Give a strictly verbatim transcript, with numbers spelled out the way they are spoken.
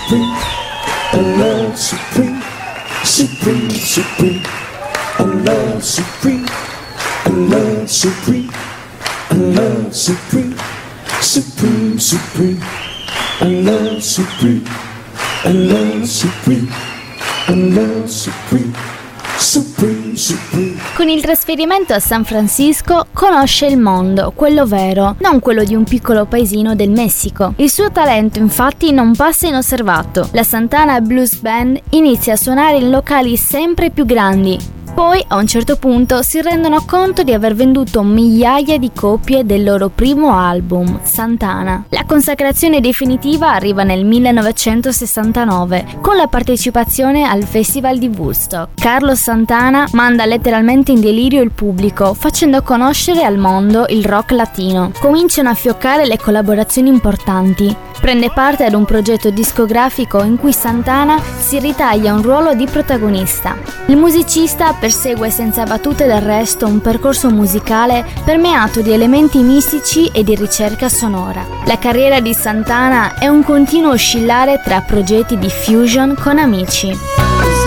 supreme, a love supreme, supreme, supreme, a love supreme, a love supreme, a love supreme, supreme, supreme, a love supreme, a love supreme, a love supreme, supreme, supreme. Con il trasferimento a San Francisco conosce il mondo, quello vero, non quello di un piccolo paesino del Messico. Il suo talento infatti non passa inosservato. La Santana Blues Band inizia a suonare in locali sempre più grandi. Poi, a un certo punto, si rendono conto di aver venduto migliaia di copie del loro primo album, Santana. La consacrazione definitiva arriva nel millenovecentosessantanove, con la partecipazione al Festival di Woodstock. Carlos Santana manda letteralmente in delirio il pubblico, facendo conoscere al mondo il rock latino. Cominciano a fioccare le collaborazioni importanti. Prende parte ad un progetto discografico in cui Santana si ritaglia un ruolo di protagonista. Il musicista persegue senza battute d'arresto un percorso musicale permeato di elementi mistici e di ricerca sonora. La carriera di Santana è un continuo oscillare tra progetti di fusion con amici.